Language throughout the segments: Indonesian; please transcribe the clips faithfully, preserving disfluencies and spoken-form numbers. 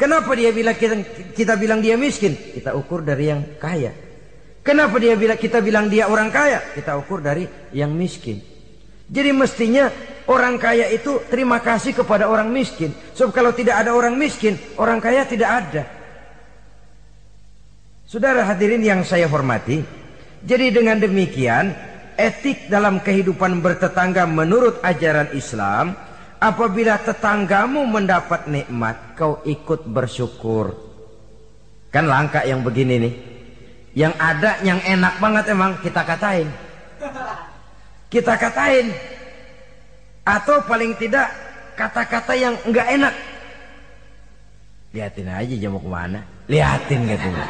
Kenapa dia bilang kita, kita bilang dia miskin? Kita ukur dari yang kaya. Kenapa dia bilang kita bilang dia orang kaya? Kita ukur dari yang miskin. Jadi mestinya orang kaya itu terima kasih kepada orang miskin. Sebab kalau tidak ada orang miskin, orang kaya tidak ada. Saudara hadirin yang saya hormati, jadi dengan demikian etik dalam kehidupan bertetangga menurut ajaran Islam, apabila tetanggamu mendapat nikmat, kau ikut bersyukur. Kan langka yang begini nih. Yang ada yang enak banget emang kita katain. Kita katain. Atau paling tidak kata-kata yang enggak enak. Lihatin aja dia mau kemana. Lihatin katanya.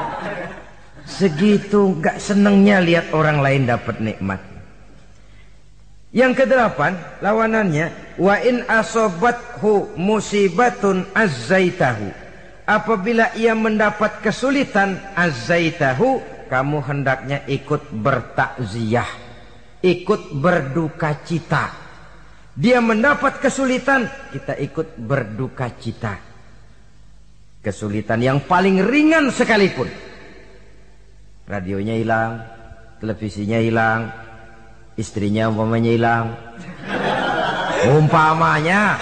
Segitu enggak senengnya lihat orang lain dapat nikmat. Yang kedelapan, lawanannya, wa in asobathu musibatun azzaitahu. Apabila ia mendapat kesulitan, azzaitahu, kamu hendaknya ikut bertakziah, ikut berduka cita. Dia mendapat kesulitan, kita ikut berduka cita. Kesulitan yang paling ringan sekalipun. Radionya hilang, televisinya hilang, istrinya umpamanya hilang. Umpamanya.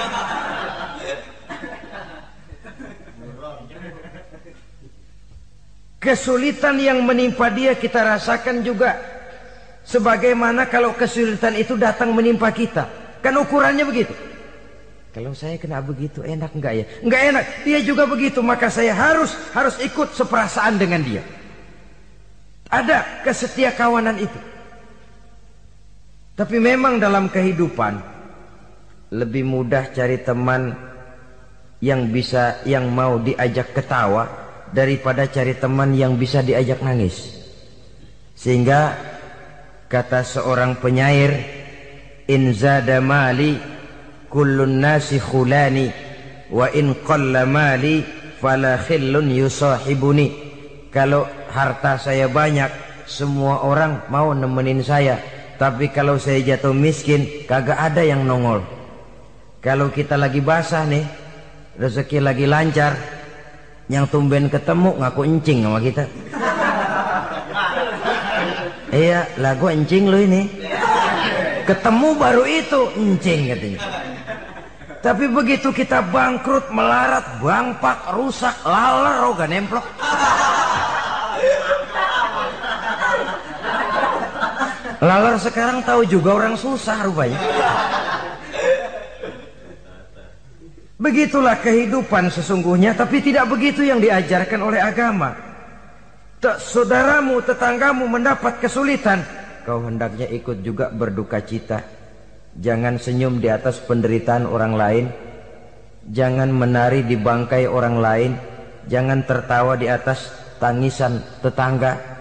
Kesulitan yang menimpa dia kita rasakan juga. Sebagaimana kalau kesulitan itu datang menimpa kita. Kan ukurannya begitu. Kalau saya kena begitu enak enggak ya? Enggak enak. Dia juga begitu, maka saya harus harus ikut seperasaan dengan dia. Ada kesetiakawanan itu. Tapi memang dalam kehidupan lebih mudah cari teman yang bisa, yang mau diajak ketawa daripada cari teman yang bisa diajak nangis. Sehingga kata seorang penyair, in zada mali kullun nasi khulani wa in qalla mali fala khillun yusahibuni. Kalau harta saya banyak, semua orang mau nemenin saya. Tapi kalau saya jatuh miskin, kagak ada yang nongol. Kalau kita lagi basah nih, rezeki lagi lancar, yang tumben ketemu ngaku encing sama kita. Iya, lah gua encing lu ini. Ketemu baru itu encing katanya. Tapi begitu kita bangkrut, melarat, bangpak, rusak, laler, roga nemplok. Laler sekarang tahu juga orang susah rupanya. Begitulah kehidupan sesungguhnya, tapi tidak begitu yang diajarkan oleh agama. Saudaramu, tetanggamu mendapat kesulitan, kau hendaknya ikut juga berduka cita. Jangan senyum di atas penderitaan orang lain. Jangan menari di bangkai orang lain. Jangan tertawa di atas tangisan tetangga.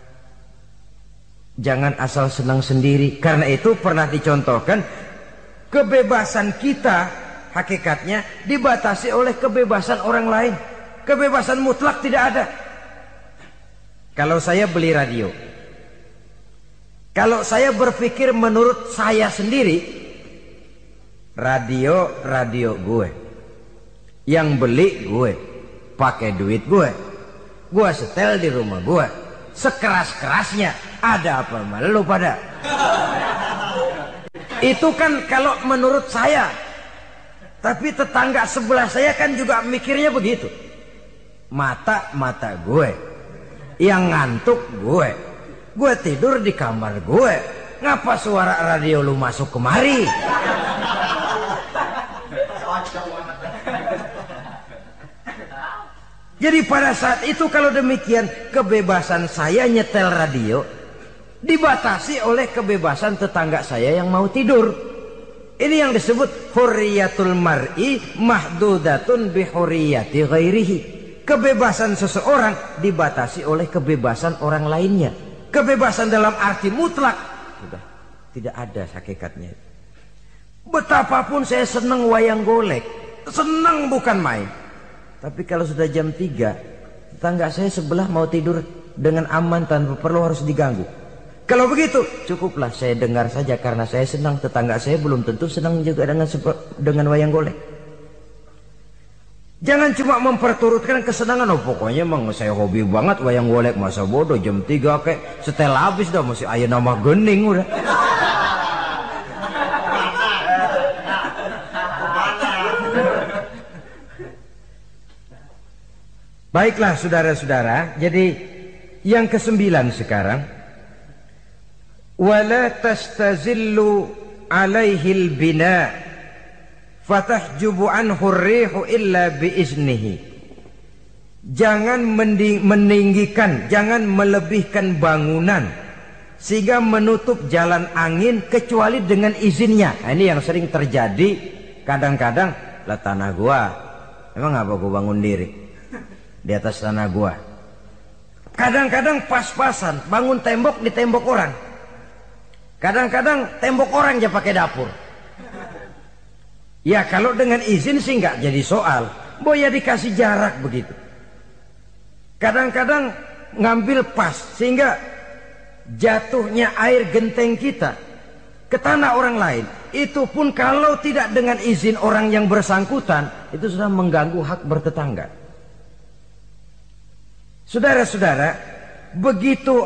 Jangan asal senang sendiri. Karena itu pernah dicontohkan, kebebasan kita hakikatnya dibatasi oleh kebebasan orang lain. Kebebasan mutlak tidak ada. Kalau saya beli radio, kalau saya berpikir menurut saya sendiri, radio radio gue, yang beli gue, pakai duit gue, gue setel di rumah gue, sekeras-kerasnya, ada apa malu pada? Itu kan kalau menurut saya. Tapi tetangga sebelah saya kan juga mikirnya begitu. Mata-mata gue, yang ngantuk gue, gue tidur di kamar gue, ngapa suara radio lu masuk kemari? Jadi pada saat itu kalau demikian, kebebasan saya nyetel radio dibatasi oleh kebebasan tetangga saya yang mau tidur. Ini yang disebut hurriyatul mar'i mahdudatun bihurriyati ghairihi. Kebebasan seseorang dibatasi oleh kebebasan orang lainnya. Kebebasan dalam arti mutlak sudah tidak ada hakikatnya. Betapapun saya senang wayang golek, senang bukan main. Tapi kalau sudah jam tiga, tetangga saya sebelah mau tidur dengan aman tanpa perlu harus diganggu. Kalau begitu, cukuplah saya dengar saja karena saya senang. Tetangga saya belum tentu senang juga dengan dengan wayang golek. Jangan cuma memperturutkan kesenangan. Oh pokoknya emang saya hobi banget wayang golek, masa bodoh jam tiga kayak setel habis dah masih aya nama gening udah. Baiklah saudara-saudara, jadi yang kesembilan sekarang, wala tastazillu alaihil bina fatahjubu anhu rihu illa biiznihi. Jangan meninggikan, jangan melebihkan bangunan sehingga menutup jalan angin kecuali dengan izinnya. Nah, ini yang sering terjadi kadang-kadang. Lah tanah gua, emang apa gua bangun diri di atas tanah gua? Kadang-kadang pas-pasan bangun tembok di tembok orang. Kadang-kadang tembok orang aja pakai dapur. Ya kalau dengan izin sih nggak jadi soal. Boya dikasih jarak begitu. Kadang-kadang ngambil pas sehingga jatuhnya air genteng kita ke tanah orang lain. Itu pun kalau tidak dengan izin orang yang bersangkutan, itu sudah mengganggu hak bertetangga. Saudara-saudara, begitu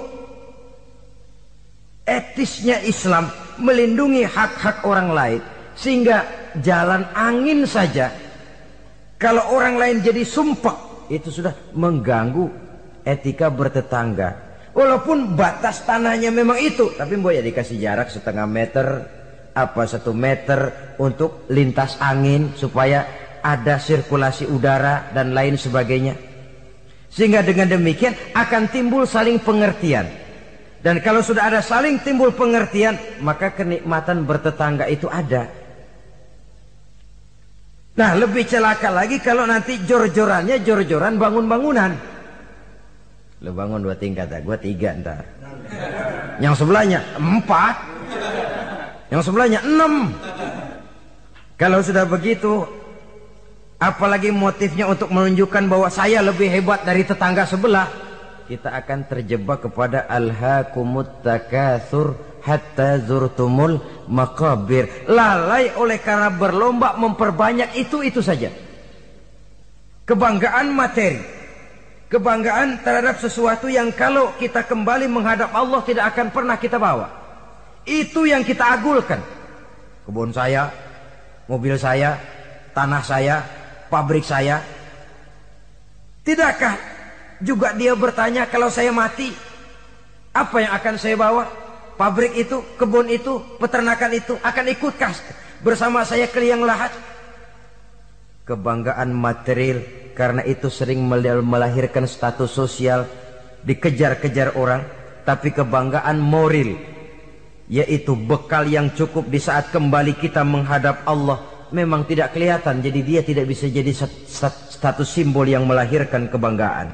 etisnya Islam melindungi hak-hak orang lain, sehingga jalan angin saja kalau orang lain jadi sumpah, itu sudah mengganggu etika bertetangga. Walaupun batas tanahnya memang itu, tapi boleh dikasih jarak setengah meter, apa satu meter untuk lintas angin supaya ada sirkulasi udara dan lain sebagainya. Sehingga dengan demikian akan timbul saling pengertian. Dan kalau sudah ada saling timbul pengertian, maka kenikmatan bertetangga itu ada. Nah, lebih celaka lagi kalau nanti jor-jorannya jor-joran bangun-bangunan. Lu bangun dua tingkat, gua tiga ntar. Yang sebelahnya empat, yang sebelahnya enam. Kalau sudah begitu, apalagi motifnya untuk menunjukkan bahwa saya lebih hebat dari tetangga sebelah, kita akan terjebak kepada alhaakumut takatsur hatta zurtumul maqabir. Lalai oleh karena berlomba memperbanyak itu-itu saja. Kebanggaan materi, kebanggaan terhadap sesuatu yang kalau kita kembali menghadap Allah tidak akan pernah kita bawa. Itu yang kita agulkan. Kebun saya, mobil saya, tanah saya, pabrik saya. Tidakkah juga dia bertanya, kalau saya mati, apa yang akan saya bawa? Pabrik itu, kebun itu, peternakan itu akan ikutkah bersama saya ke liang lahat? Kebanggaan material karena itu sering melahirkan status sosial, dikejar-kejar orang. Tapi kebanggaan moral, yaitu bekal yang cukup di saat kembali kita menghadap Allah, memang tidak kelihatan. Jadi dia tidak bisa jadi status simbol yang melahirkan kebanggaan.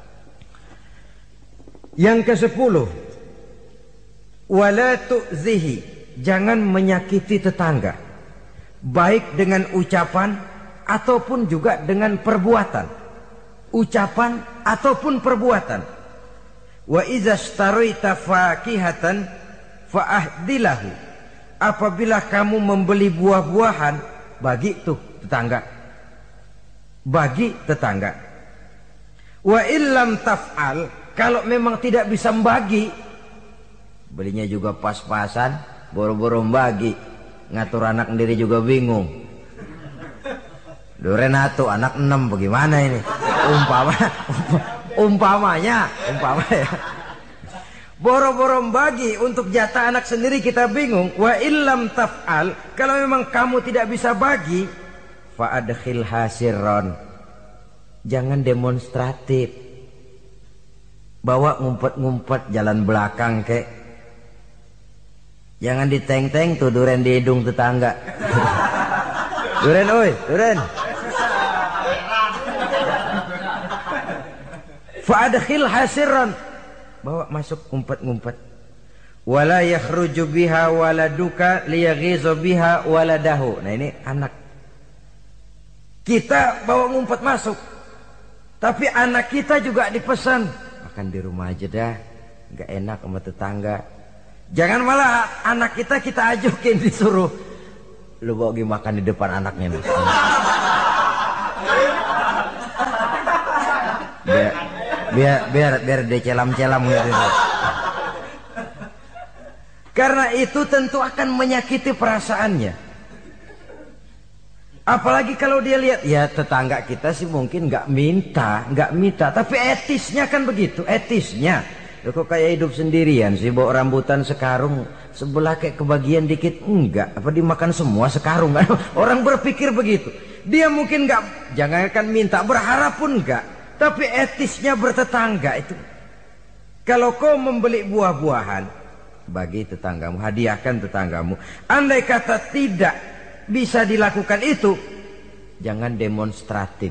Yang kesepuluh, wala tu'zihi, jangan menyakiti tetangga, baik dengan ucapan ataupun juga dengan perbuatan. Ucapan ataupun perbuatan. Wa idza ishtaraita fakihatan fa'ahdilahu, apabila kamu membeli buah-buahan, bagi tuh tetangga, bagi tetangga. Wa illam taf'al, kalau memang tidak bisa membagi, belinya juga pas-pasan, boro-boro bagi, ngatur anak sendiri juga bingung. Duren satu, anak enam, bagaimana ini? Umpama, umpamanya, umpamanya. Boro-boro bagi untuk jatah anak sendiri kita bingung. Wa illam taf'al, kalau memang kamu tidak bisa bagi, fa'adkhil hasirron, jangan demonstratif. Bawa ngumpet-ngumpet jalan belakang kek. Jangan diteng-teng tuh duren di hidung tetangga. Duren oi, duren. Fa'adkhil hasirran, bawa masuk ngumpet-ngumpet. Wala yakhruju biha waladuka liyaghizu biha waladahu. Nah ini anak. Kita bawa ngumpet masuk, tapi anak kita juga dipesan, makan di rumah aja dah, nggak enak sama tetangga. Jangan malah anak kita kita ajukin disuruh, lu bawa gini makan di depan anaknya nih. Biar biar biar dia celam-celam gitu. Karena itu tentu akan menyakiti perasaannya. Apalagi kalau dia lihat, ya tetangga kita sih mungkin nggak minta, nggak minta, tapi etisnya kan begitu, etisnya. Loh, kok kayak hidup sendirian sih, bawa rambutan sekarung, sebelah kayak kebagian dikit, enggak, apa dimakan semua sekarung? Orang berpikir begitu. Dia mungkin nggak, jangankan minta, berharap pun enggak, tapi etisnya bertetangga itu. Kalau kau membeli buah-buahan, bagi tetanggamu, hadiahkan tetanggamu. Andai kata tidak bisa dilakukan itu, jangan demonstratif.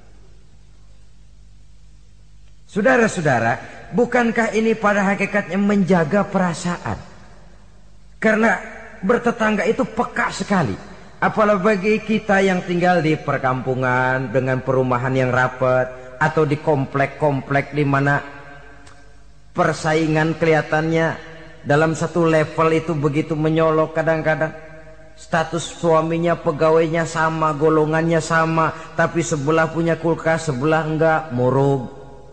Saudara-saudara, bukankah ini pada hakikatnya menjaga perasaan? Karena bertetangga itu peka sekali. Apalagi bagi kita yang tinggal di perkampungan dengan perumahan yang rapat, atau di komplek-komplek di mana persaingan kelihatannya dalam satu level itu begitu menyolok kadang-kadang. Status suaminya, pegawainya sama, golongannya sama, tapi sebelah punya kulkas, sebelah enggak, murug.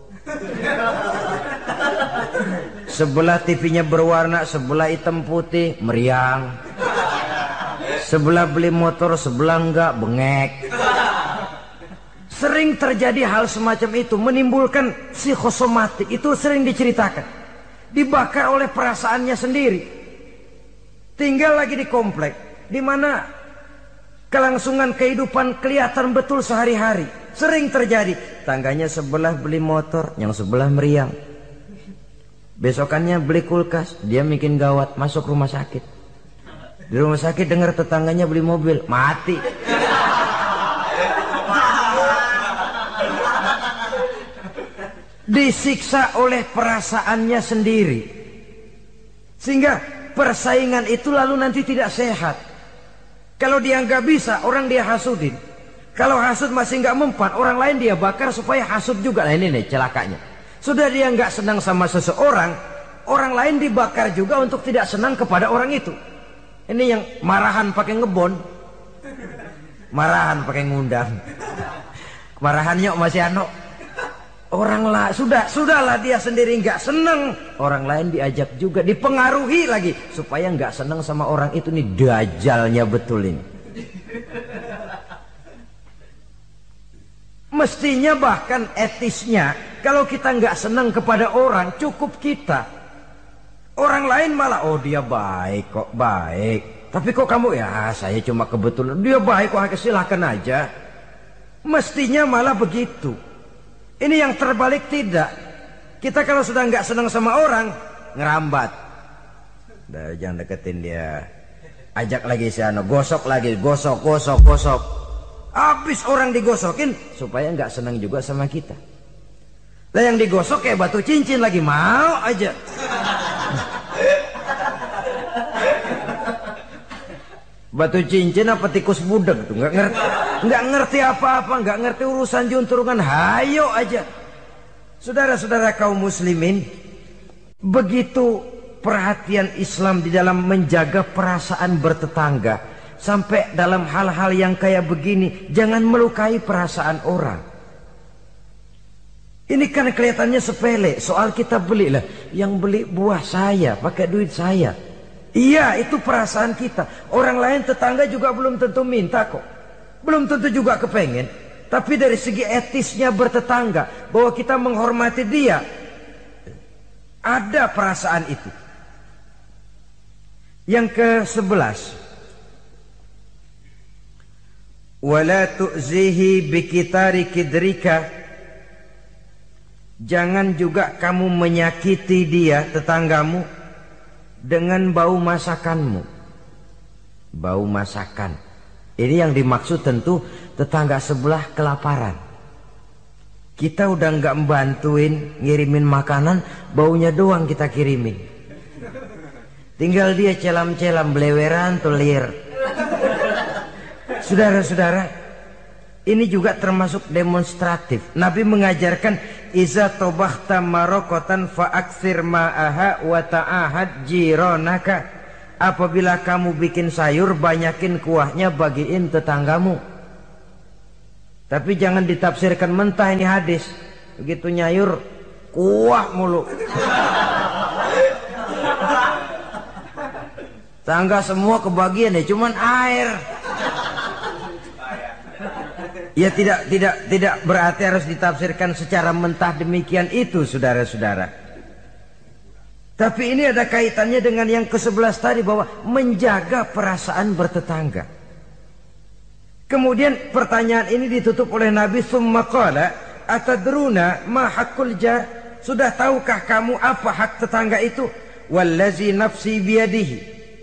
Sebelah T V-nya berwarna, sebelah hitam putih, meriang. Sebelah beli motor, sebelah enggak, bengek. Sering terjadi hal semacam itu, menimbulkan psikosomatik. Itu sering diceritakan. Dibakar oleh perasaannya sendiri. Tinggal lagi di komplek, di mana kelangsungan kehidupan kelihatan betul sehari-hari. Sering terjadi, tangganya sebelah beli motor, yang sebelah meriang. Besokannya beli kulkas, dia bikin gawat, masuk rumah sakit. Di rumah sakit dengar tetangganya beli mobil, mati. Disiksa oleh perasaannya sendiri, sehingga persaingan itu lalu nanti tidak sehat. Kalau dia nggak bisa, orang dia hasudin. Kalau hasud masih nggak mempan, orang lain dia bakar supaya hasud juga. Nah ini nih celakanya. Sudah dia nggak senang sama seseorang, orang lain dibakar juga untuk tidak senang kepada orang itu. Ini yang marahan pakai ngebon, marahan pakai ngundang, marahannya masih ano. Orang lah sudah sudahlah dia sendiri nggak senang, orang lain diajak juga, dipengaruhi lagi supaya nggak senang sama orang itu. Nih dajalnya betul ini. Mestinya bahkan etisnya, kalau kita nggak senang kepada orang, cukup kita. Orang lain malah, oh dia baik kok, baik. Tapi kok kamu, ya saya cuma kebetulan. Dia baik kok, silahkan aja. Mestinya malah begitu. Ini yang terbalik tidak. Kita kalau sudah nggak senang sama orang, ngerambat. Udah, jangan deketin dia. Ajak lagi si Ano, gosok lagi, gosok, gosok, gosok. Habis orang digosokin supaya nggak senang juga sama kita. Nah yang digosok kayak batu cincin lagi, mau aja. Batu cincin apa tikus budeg tuh, nggak ngerti, nggak ngerti apa-apa, nggak ngerti urusan junturungan, hayo aja. Saudara-saudara kaum muslimin, begitu perhatian Islam di dalam menjaga perasaan bertetangga, sampai dalam hal-hal yang kayak begini, jangan melukai perasaan orang. Ini kan kelihatannya sepele, soal kita beli lah, yang beli buah saya, pakai duit saya. Iya, itu perasaan kita. Orang lain tetangga juga belum tentu minta kok, belum tentu juga kepengen. Tapi dari segi etisnya bertetangga, bahwa kita menghormati dia, ada perasaan itu. Yang ke sebelas, wala tu'zihi bikitari kidrika, jangan juga kamu menyakiti dia, tetanggamu, dengan bau masakanmu. Bau masakan ini yang dimaksud tentu tetangga sebelah kelaparan. Kita udah nggak membantuin ngirimin makanan, baunya doang kita kirimin. Tinggal dia celam-celam, beleweran, tulir. Saudara-saudara, ini juga termasuk demonstratif. Nabi mengajarkan, iza tobakhta marokotan fa'aksir ma'aha wa ta'ahad jironaka. Apabila kamu bikin sayur, banyakin kuahnya, bagiin tetanggamu. Tapi jangan ditafsirkan mentah ini hadis. Begitu nyayur, kuah mulu. Tangga semua kebagian ya, cuman air. Ya tidak tidak tidak berarti harus ditafsirkan secara mentah demikian itu, saudara-saudara. Tapi ini ada kaitannya dengan yang kesebelas tadi, bahwa menjaga perasaan bertetangga. Kemudian pertanyaan ini ditutup oleh Nabi, summa qala atadruna ma haqqul jar? Sudah tahukah kamu apa hak tetangga itu? Wallazi nafsi biyadihi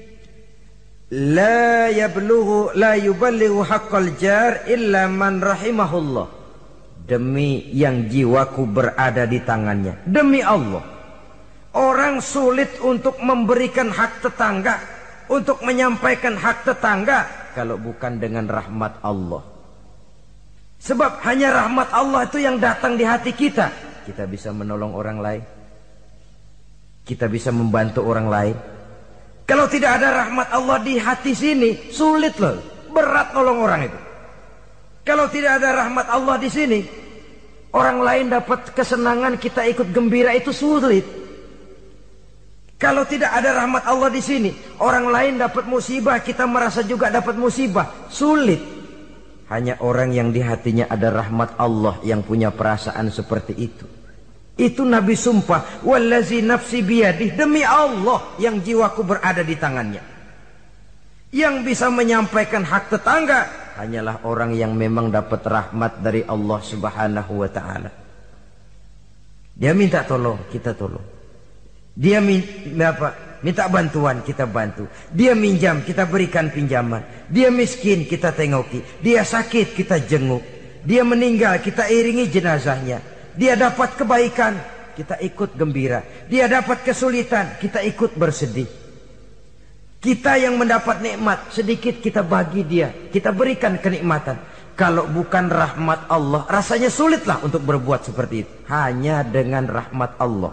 la yablughu la yuballighu haqqal jar illa man rahimahullah. Demi yang jiwaku berada di tangannya, demi Allah, orang sulit untuk memberikan hak tetangga, untuk menyampaikan hak tetangga kalau bukan dengan rahmat Allah. Sebab hanya rahmat Allah itu yang datang di hati kita. Kita bisa menolong orang lain, kita bisa membantu orang lain. Kalau tidak ada rahmat Allah di hati sini, sulit loh, berat nolong orang itu. Kalau tidak ada rahmat Allah di sini, orang lain dapat kesenangan, kita ikut gembira, itu sulit. Kalau tidak ada rahmat Allah di sini, orang lain dapat musibah, kita merasa juga dapat musibah, sulit. Hanya orang yang di hatinya ada rahmat Allah yang punya perasaan seperti itu. Itu Nabi sumpah, wallazi nafsi biyadih, demi Allah yang jiwaku berada di tangannya. Yang bisa menyampaikan hak tetangga hanyalah orang yang memang dapat rahmat dari Allah Subhanahu wa ta'ala. Dia minta tolong, kita tolong. Dia minta apa? Minta bantuan, kita bantu. Dia minjam, kita berikan pinjaman. Dia miskin, kita tengoki. Dia sakit, kita jenguk. Dia meninggal, kita iringi jenazahnya. Dia dapat kebaikan, kita ikut gembira. Dia dapat kesulitan, kita ikut bersedih. Kita yang mendapat nikmat, sedikit kita bagi dia, kita berikan kenikmatan. Kalau bukan rahmat Allah, rasanya sulitlah untuk berbuat seperti itu. Hanya dengan rahmat Allah.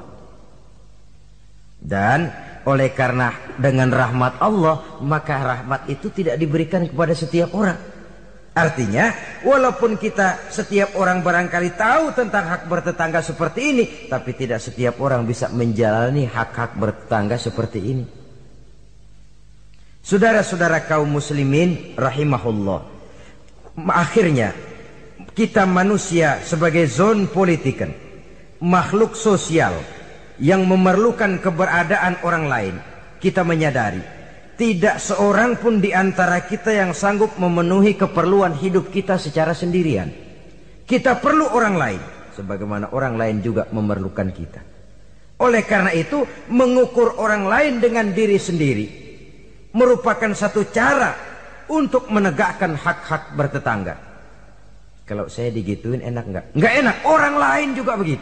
Dan oleh karena dengan rahmat Allah, maka rahmat itu tidak diberikan kepada setiap orang. Artinya, walaupun kita setiap orang barangkali tahu tentang hak bertetangga seperti ini, tapi tidak setiap orang bisa menjalani hak-hak bertetangga seperti ini. Saudara-saudara kaum muslimin rahimahullah, akhirnya kita manusia sebagai zon politiken, makhluk sosial yang memerlukan keberadaan orang lain, kita menyadari tidak seorang pun di antara kita yang sanggup memenuhi keperluan hidup kita secara sendirian. Kita perlu orang lain, sebagaimana orang lain juga memerlukan kita. Oleh karena itu, mengukur orang lain dengan diri sendiri merupakan satu cara untuk menegakkan hak-hak bertetangga. Kalau saya digituin enak nggak? Nggak enak. Orang lain juga begitu.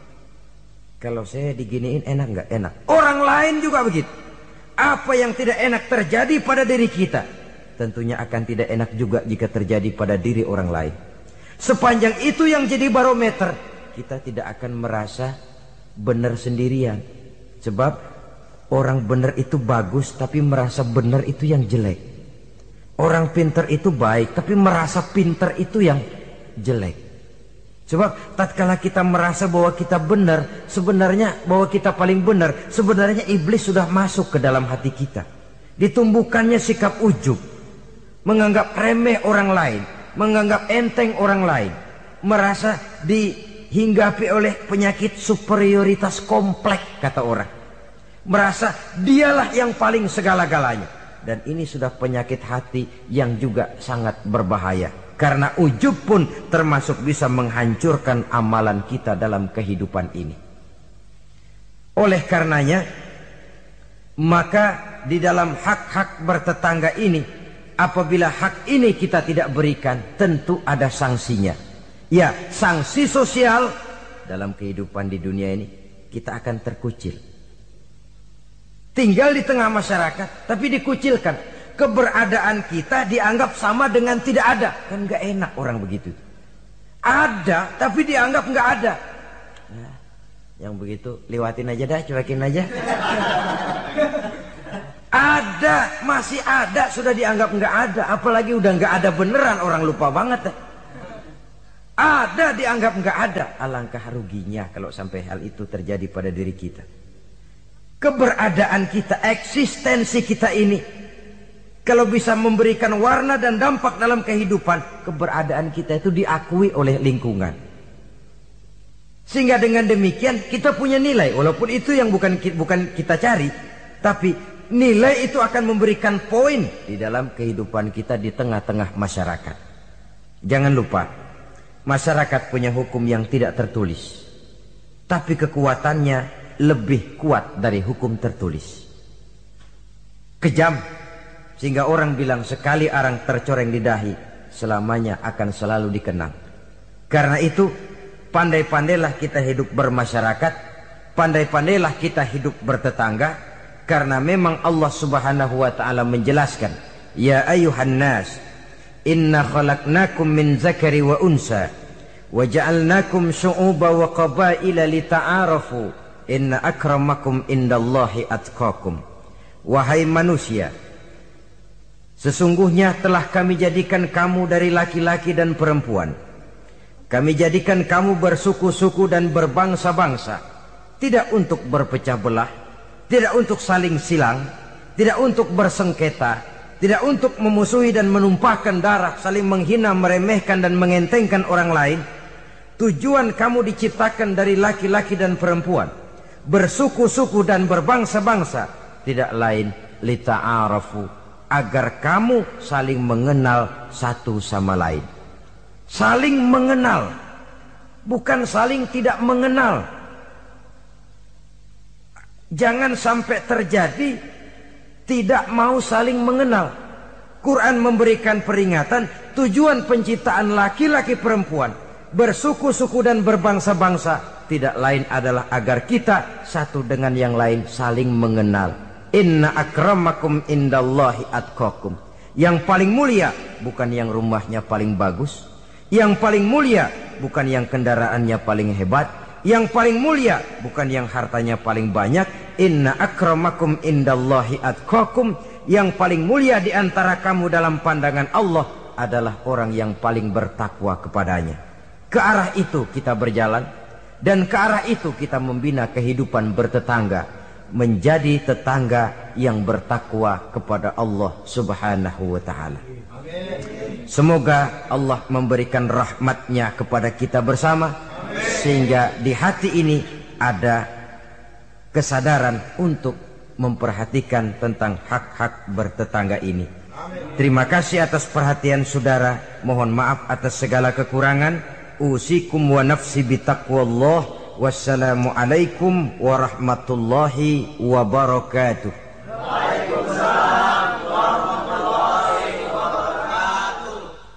Kalau saya diginiin enak nggak? Enak. Orang lain juga begitu. Apa yang tidak enak terjadi pada diri kita, tentunya akan tidak enak juga jika terjadi pada diri orang lain. Sepanjang itu yang jadi barometer, kita tidak akan merasa benar sendirian. Sebab orang benar itu bagus, tapi merasa benar itu yang jelek. Orang pintar itu baik, tapi merasa pintar itu yang jelek. Sebab tatkala kita merasa bahwa kita benar, sebenarnya bahwa kita paling benar, sebenarnya iblis sudah masuk ke dalam hati kita. Ditumbuhkannya sikap ujub, menganggap remeh orang lain, menganggap enteng orang lain, merasa dihinggapi oleh penyakit superioritas kompleks, kata orang. Merasa dialah yang paling segala-galanya. Dan ini sudah penyakit hati yang juga sangat berbahaya. Karena ujub pun termasuk bisa menghancurkan amalan kita dalam kehidupan ini. Oleh karenanya, maka di dalam hak-hak bertetangga ini, apabila hak ini kita tidak berikan, tentu ada sanksinya. Ya, sanksi sosial dalam kehidupan di dunia ini, kita akan terkucil. Tinggal di tengah masyarakat, tapi dikucilkan. Keberadaan kita dianggap sama dengan tidak ada. Kan gak enak orang begitu. Ada, tapi dianggap gak ada. Nah, yang begitu lewatin aja dah, cuekin aja. Ada, masih ada, sudah dianggap gak ada. Apalagi udah gak ada beneran, orang lupa banget. Ada dianggap nggak ada. Alangkah ruginya kalau sampai hal itu terjadi pada diri kita. Keberadaan kita, eksistensi kita ini, kalau bisa memberikan warna dan dampak dalam kehidupan, keberadaan kita itu diakui oleh lingkungan. Sehingga dengan demikian kita punya nilai, walaupun itu yang bukan bukan kita cari, tapi nilai itu akan memberikan poin di dalam kehidupan kita di tengah-tengah masyarakat. Jangan lupa, masyarakat punya hukum yang tidak tertulis, tapi kekuatannya lebih kuat dari hukum tertulis. Kejam, sehingga orang bilang sekali arang tercoreng di dahi, selamanya akan selalu dikenang. Karena itu, pandai-pandailah kita hidup bermasyarakat, pandai-pandailah kita hidup bertetangga, karena memang Allah Subhanahu wa ta'ala menjelaskan, ya ayuhan nas, inna khalaqnakum min zakari wa unsa, wa ja'alnakum syu'uba wa qabaila lita'arafu, inna akramakum indallahi atqakum. Wahai manusia, sesungguhnya telah kami jadikan kamu dari laki-laki dan perempuan. Kami jadikan kamu bersuku-suku dan berbangsa-bangsa, tidak untuk berpecah belah, tidak untuk saling silang, tidak untuk bersengketa, tidak untuk memusuhi dan menumpahkan darah, saling menghina, meremehkan dan mengentengkan orang lain. Tujuan kamu diciptakan dari laki-laki dan perempuan, bersuku-suku dan berbangsa-bangsa, tidak lain lita'arafu, agar kamu saling mengenal satu sama lain. Saling mengenal, bukan saling tidak mengenal. Jangan sampai terjadi tidak mau saling mengenal. Quran memberikan peringatan, tujuan penciptaan laki-laki perempuan, bersuku-suku dan berbangsa-bangsa, tidak lain adalah agar kita satu dengan yang lain saling mengenal. Inna akramakum indallahi atqakum. Yang paling mulia bukan yang rumahnya paling bagus, yang paling mulia bukan yang kendaraannya paling hebat, yang paling mulia bukan yang hartanya paling banyak. Inna akramakum indallahi atqakum. Yang paling mulia di antara kamu dalam pandangan Allah adalah orang yang paling bertakwa kepadanya. Ke arah itu kita berjalan, dan ke arah itu kita membina kehidupan bertetangga, menjadi tetangga yang bertakwa kepada Allah Subhanahu wa ta'ala. Semoga Allah memberikan rahmatnya kepada kita bersama, sehingga di hati ini ada kesadaran untuk memperhatikan tentang hak-hak bertetangga ini. Terima kasih atas perhatian saudara. Mohon maaf atas segala kekurangan. Usikum wa nafsi bitaqwallah. Wassalamualaikum warahmatullahi wabarakatuh.